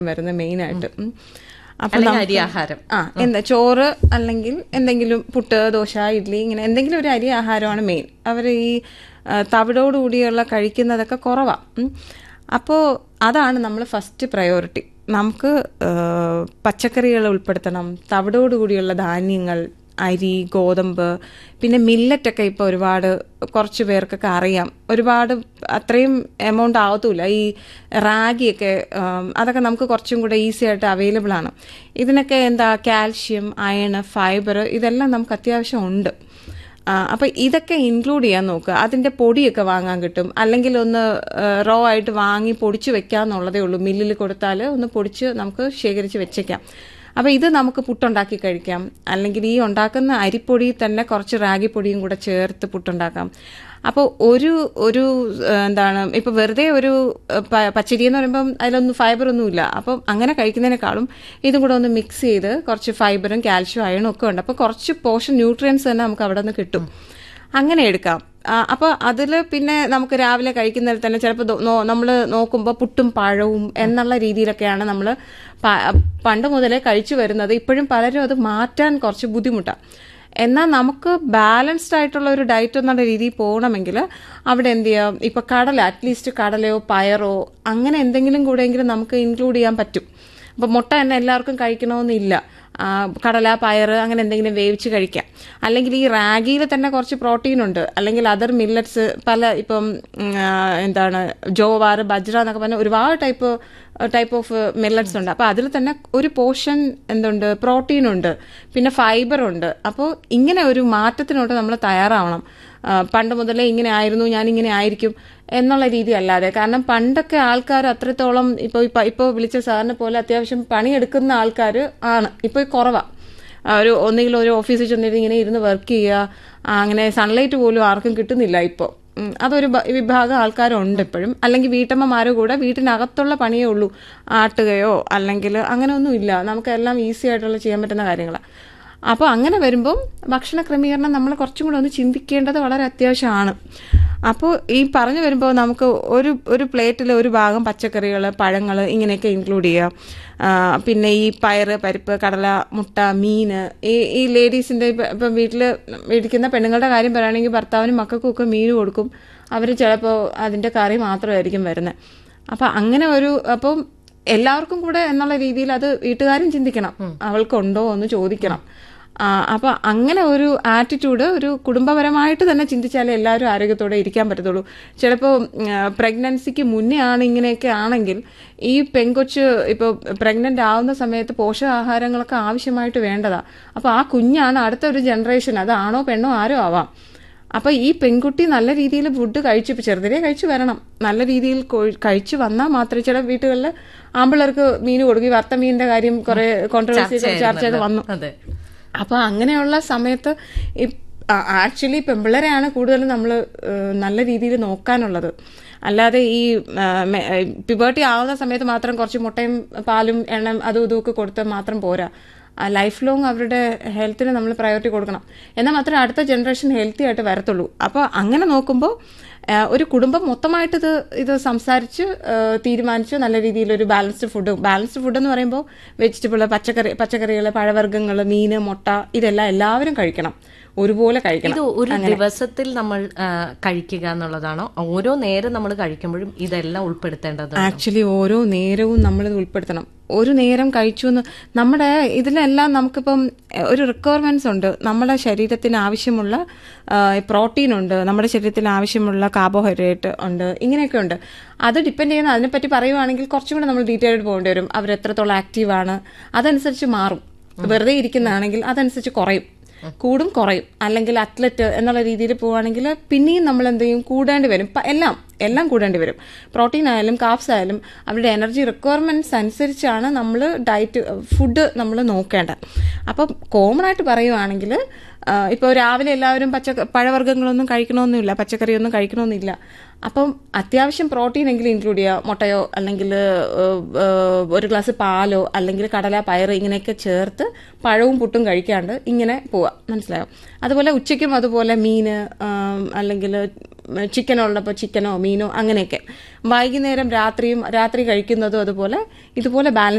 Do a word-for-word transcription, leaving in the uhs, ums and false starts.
വരുന്നത് മെയിനായിട്ട്. അരി ആഹാരം ആ എന്താ ചോറ് അല്ലെങ്കിൽ എന്തെങ്കിലും പുട്ട്, ദോശ, ഇഡ്ഡലി, ഇങ്ങനെ എന്തെങ്കിലും ഒരു അരി ആഹാരമാണ് മെയിൻ. അവർ ഈ തവിടോടുകൂടിയുള്ള കഴിക്കുന്നതൊക്കെ കുറവാണ്. അപ്പോൾ അതാണ് നമ്മൾ ഫസ്റ്റ് പ്രയോറിറ്റി. നമുക്ക് പച്ചക്കറികൾ ഉൾപ്പെടുത്തണം, തവിടോടുകൂടിയുള്ള ധാന്യങ്ങൾ, അരി, ഗോതമ്പ്, പിന്നെ മില്ലറ്റൊക്കെ ഇപ്പോൾ ഒരുപാട് കുറച്ച് പേർക്കൊക്കെ അറിയാം. ഒരുപാട് അത്രയും എമൗണ്ട് ആവത്തുമില്ല. ഈ റാഗിയൊക്കെ അതൊക്കെ നമുക്ക് കുറച്ചും കൂടെ ഈസി ആയിട്ട് അവൈലബിൾ ആണ്. ഇതിനൊക്കെ എന്താ കാൽഷ്യം, അയൺ, ഫൈബർ ഇതെല്ലാം നമുക്ക് അത്യാവശ്യം ഉണ്ട്. അപ്പം ഇതൊക്കെ ഇൻക്ലൂഡ് ചെയ്യാൻ നോക്കുക. അതിൻ്റെ പൊടിയൊക്കെ വാങ്ങാൻ കിട്ടും, അല്ലെങ്കിൽ ഒന്ന് റോ ആയിട്ട് വാങ്ങി പൊടിച്ച് വെക്കാമെന്നുള്ളതേ ഉള്ളൂ. മില്ലിൽ കൊടുത്താൽ ഒന്ന് പൊടിച്ച് നമുക്ക് ശേഖരിച്ച് വെച്ചേക്കാം. അപ്പോൾ ഇത് നമുക്ക് പുട്ടുണ്ടാക്കി കഴിക്കാം, അല്ലെങ്കിൽ ഈ ഉണ്ടാക്കുന്ന അരിപ്പൊടി തന്നെ കുറച്ച് റാഗിപ്പൊടിയും കൂടെ ചേർത്ത് പുട്ടുണ്ടാക്കാം. അപ്പോൾ ഒരു ഒരു എന്താണ് ഇപ്പോൾ വെറുതെ ഒരു പച്ചരി എന്ന് പറയുമ്പം അതിലൊന്നും ഫൈബറൊന്നും ഇല്ല. അപ്പം അങ്ങനെ കഴിക്കുന്നതിനേക്കാളും ഇതും കൂടെ ഒന്ന് മിക്സ് ചെയ്ത് കുറച്ച് ഫൈബറും കാൽഷ്യം അയണും ഒക്കെ ഉണ്ട്. അപ്പോൾ കുറച്ച് പോഷൻ ന്യൂട്രിയൻസ് തന്നെ നമുക്ക് അവിടെ നിന്ന് കിട്ടും. അങ്ങനെ എടുക്കാം. അപ്പോൾ അതിൽ പിന്നെ നമുക്ക് രാവിലെ കഴിക്കുന്നതിൽ തന്നെ ചിലപ്പോൾ നമ്മൾ നോക്കുമ്പോൾ പുട്ടും പഴവും എന്നുള്ള രീതിയിലൊക്കെയാണ് നമ്മൾ പണ്ട് മുതലേ കഴിച്ചു വരുന്നത്. ഇപ്പോഴും പലരും അത് മാറ്റാൻ കുറച്ച് ബുദ്ധിമുട്ടാണ്. എന്നാൽ നമുക്ക് ബാലൻസ്ഡ് ആയിട്ടുള്ള ഒരു ഡയറ്റ് എന്നുള്ള രീതിയിൽ പോകണമെങ്കിൽ അവിടെ എന്ത് ചെയ്യാം, ഇപ്പോൾ കടല, അറ്റ്ലീസ്റ്റ് കടലയോ പയറോ അങ്ങനെ എന്തെങ്കിലും കൂടെയെങ്കിലും നമുക്ക് ഇൻക്ലൂഡ് ചെയ്യാൻ പറ്റും. അപ്പോൾ മുട്ട തന്നെ എല്ലാവർക്കും കഴിക്കണമെന്നില്ല. കടല, പയർ അങ്ങനെ എന്തെങ്കിലും വേവിച്ച് കഴിക്കാം. അല്ലെങ്കിൽ ഈ റാഗിയിൽ തന്നെ കുറച്ച് പ്രോട്ടീൻ ഉണ്ട്. അല്ലെങ്കിൽ അതർ മില്ലറ്റ്സ് പല ഇപ്പം എന്താണ് ജോവാർ, ബജ്ര എന്നൊക്കെ പറഞ്ഞാൽ ഒരുപാട് ടൈപ്പ് ടൈപ്പ് ഓഫ് മില്ലറ്റ്സ് ഉണ്ട്. അപ്പോൾ അതിൽ തന്നെ ഒരു പോർഷൻ എന്തുണ്ട്, പ്രോട്ടീൻ ഉണ്ട്, പിന്നെ ഫൈബർ ഉണ്ട്. അപ്പോൾ ഇങ്ങനെ ഒരു മാറ്റത്തിനോട്ട് നമ്മൾ തയ്യാറാവണം. പണ്ട് മുതലേ ഇങ്ങനെ ആയിരുന്നു, ഞാനിങ്ങനെ ആയിരിക്കും എന്നുള്ള രീതി അല്ലാതെ. കാരണം പണ്ടൊക്കെ ആൾക്കാർ അത്രത്തോളം ഇപ്പോൾ ഇപ്പോൾ വിളിച്ച സാറിനെ പോലെ അത്യാവശ്യം പണിയെടുക്കുന്ന ആൾക്കാർ ആണ് ഇപ്പോൾ കുറവാണ്. ഒരു ഒന്നുകിൽ ഒരു ഓഫീസിൽ ചെന്നിട്ട് ഇങ്ങനെ ഇരുന്ന് വർക്ക് ചെയ്യുക, അങ്ങനെ സൺലൈറ്റ് പോലും ആർക്കും കിട്ടുന്നില്ല ഇപ്പോൾ. അതൊരു വിഭാഗം ആൾക്കാരുണ്ട് ഇപ്പോഴും. അല്ലെങ്കിൽ വീട്ടമ്മമാരോ കൂടെ വീട്ടിനകത്തുള്ള പണിയേ ഉള്ളൂ, ആട്ടുകയോ അല്ലെങ്കിൽ അങ്ങനെ ഒന്നും ഇല്ല. നമുക്കെല്ലാം ഈസി ആയിട്ടുള്ള ചെയ്യാൻ പറ്റുന്ന കാര്യങ്ങളാണ്. അപ്പോൾ അങ്ങനെ വരുമ്പം ഭക്ഷണ ക്രമീകരണം നമ്മൾ കുറച്ചും കൂടെ ഒന്ന് ചിന്തിക്കേണ്ടത് വളരെ അത്യാവശ്യമാണ്. അപ്പോൾ ഈ പറഞ്ഞു വരുമ്പോൾ നമുക്ക് ഒരു ഒരു പ്ലേറ്റിൽ ഒരു ഭാഗം പച്ചക്കറികൾ, പഴങ്ങൾ ഇങ്ങനെയൊക്കെ ഇൻക്ലൂഡ് ചെയ്യാം. പിന്നെ ഈ പയറ്, പരിപ്പ്, കടല, മുട്ട, മീൻ. ഈ ഈ ലേഡീസിൻ്റെ ഇപ്പം വീട്ടിൽ ഇരിക്കുന്ന പെണ്ണുങ്ങളുടെ കാര്യം പറയുകയാണെങ്കിൽ ഭർത്താവിനും മക്കൾക്കും ഒക്കെ മീൻ കൊടുക്കും. അവർ ചിലപ്പോൾ അതിൻ്റെ കറി മാത്രമായിരിക്കും വരുന്നത്. അപ്പം അങ്ങനെ ഒരു അപ്പം എല്ലാവർക്കും കൂടെ എന്നുള്ള രീതിയിൽ അത് വീട്ടുകാരും ചിന്തിക്കണം, അവൾക്കുണ്ടോ എന്ന് ചോദിക്കണം. അപ്പം അങ്ങനെ ഒരു ആറ്റിറ്റ്യൂഡ് ഒരു കുടുംബപരമായിട്ട് തന്നെ ചിന്തിച്ചാലേ എല്ലാവരും ആരോഗ്യത്തോടെ ഇരിക്കാൻ പറ്റത്തുള്ളൂ. ചിലപ്പോൾ പ്രഗ്നൻസിക്ക് മുന്നേ ആണ് ഇങ്ങനെയൊക്കെ ആണെങ്കിൽ ഈ പെൺകൊച്ച് ഇപ്പോൾ പ്രഗ്നൻ്റ് ആവുന്ന സമയത്ത് പോഷകാഹാരങ്ങളൊക്കെ ആവശ്യമായിട്ട് വേണ്ടതാണ്. അപ്പോൾ ആ കുഞ്ഞാണ് അടുത്ത ഒരു ജനറേഷൻ, അത് ആണോ പെണ്ണോ ആരോ ആവാം. അപ്പോൾ ഈ പെൺകുട്ടി നല്ല രീതിയിൽ ഫുഡ് കഴിച്ചു, ചെറുതിലേ കഴിച്ചു വരണം. നല്ല രീതിയിൽ കഴിച്ചു വന്നാൽ മാത്രമേ, ചില വീട്ടുകളിൽ ആമ്പിള്ളേർക്ക് മീൻ കൊടുക്കും. വറുത്ത മീനിന്റെ കാര്യം കുറെ കോൺട്രവേഴ്സി ചർച്ചയൊക്കെ വന്നു. അപ്പോൾ അങ്ങനെയുള്ള സമയത്ത് ആക്ച്വലി പെൺപിള്ളേരെയാണ് കൂടുതലും നമ്മൾ നല്ല രീതിയിൽ നോക്കാനുള്ളത്. അല്ലാതെ ഈ പ്യൂബർട്ടി ആവുന്ന സമയത്ത് മാത്രം കുറച്ച് മുട്ടയും പാലും എണ്ണയും അതും ഇതും ഒക്കെ കൊടുത്താൽ മാത്രം പോരാ. ലൈഫ് ലോങ് അവരുടെ ഹെൽത്തിന് നമ്മൾ പ്രയോറിറ്റി കൊടുക്കണം. എന്നാൽ മാത്രമേ അടുത്ത ജനറേഷൻ ഹെൽത്തി ആയിട്ട് വരത്തുള്ളൂ. അപ്പോൾ അങ്ങനെ നോക്കുമ്പോൾ ഒരു കുടുംബം മൊത്തമായിട്ട് ഇത് ഇത് സംസാരിച്ച് തീരുമാനിച്ച് നല്ല രീതിയിലൊരു ബാലൻസ്ഡ് ഫുഡ് ബാലൻസ്ഡ് ഫുഡ് എന്ന് പറയുമ്പോൾ വെജിറ്റബിൾ, പച്ചക്കറി പച്ചക്കറികൾ, പഴവർഗ്ഗങ്ങൾ, മീൻ, മുട്ട ഇതെല്ലാം എല്ലാവരും കഴിക്കണം, ഒരുപോലെ കഴിക്കണം. ഇത് ഒരു ദിവസത്തിൽ നമ്മൾ കഴിക്കുക എന്നുള്ളതാണോ? ഓരോ നേരം നമ്മൾ കഴിക്കുമ്പോഴും ഇതെല്ലാം ഉൾപ്പെടുത്തേണ്ടത്? ആക്ച്വലി ഓരോ നേരവും നമ്മളിത് ഉൾപ്പെടുത്തണം. ഒരു നേരം കഴിച്ചു എന്ന് നമ്മുടെ ഇതിലെല്ലാം നമുക്കിപ്പം ഒരു റിക്വയർമെന്റ്സ് ഉണ്ട്. നമ്മുടെ ശരീരത്തിന് ആവശ്യമുള്ള പ്രോട്ടീൻ ഉണ്ട്, നമ്മുടെ ശരീരത്തിന് ആവശ്യമുള്ള കാർബോഹൈഡ്രേറ്റ് ഉണ്ട്, ഇങ്ങനെയൊക്കെ ഉണ്ട്. അത് ഡിപ്പെൻഡ് ചെയ്യുന്ന, അതിനെപ്പറ്റി പറയുവാണെങ്കിൽ കുറച്ചും കൂടെ നമ്മൾ ഡീറ്റെയിൽഡ് പോകേണ്ടി വരും. അവർ എത്രത്തോളം ആക്റ്റീവാണ് അതനുസരിച്ച് മാറും. വെറുതെ ഇരിക്കുന്നതാണെങ്കിൽ അതനുസരിച്ച് കുറയും, കൂടും കുറയും. അല്ലെങ്കിൽ അത്ലറ്റ് എന്നുള്ള രീതിയിൽ പോവുകയാണെങ്കിൽ പിന്നെയും നമ്മൾ എന്ത് ചെയ്യും, കൂടേണ്ടി വരും. എല്ലാം എല്ലാം കൂടേണ്ടി വരും. പ്രോട്ടീൻ ആയാലും കാർബ്സ് ആയാലും അവരുടെ എനർജി റിക്വയർമെന്റ്സ് അനുസരിച്ചാണ് നമ്മൾ ഡയറ്റ് ഫുഡ് നമ്മൾ നോക്കേണ്ടത്. അപ്പം കോമൺ ആയിട്ട് പറയുവാണെങ്കിൽ ഇപ്പോൾ രാവിലെ എല്ലാവരും പച്ച പഴവർഗ്ഗങ്ങളൊന്നും കഴിക്കണമെന്നില്ല, പച്ചക്കറിയൊന്നും കഴിക്കണമെന്നില്ല. അപ്പം അത്യാവശ്യം പ്രോട്ടീൻ എങ്കിലും ഇൻക്ലൂഡ് ചെയ്യുക. മുട്ടയോ അല്ലെങ്കിൽ ഒരു ഗ്ലാസ് പാലോ അല്ലെങ്കിൽ കടല, പയർ ഇങ്ങനെയൊക്കെ ചേർത്ത് പഴവും പുട്ടും കഴിക്കാണ്ട് ഇങ്ങനെ പോവാം, മനസ്സിലായോ? അതുപോലെ ഉച്ചയ്ക്കും അതുപോലെ മീന് അല്ലെങ്കിൽ ചിക്കനോ ഉള്ളപ്പോൾ ചിക്കനോ മീനോ അങ്ങനെയൊക്കെ. വൈകുന്നേരം രാത്രിയും രാത്രി കഴിക്കുന്നതും അതുപോലെ ഇതുപോലെ ബാലൻസ്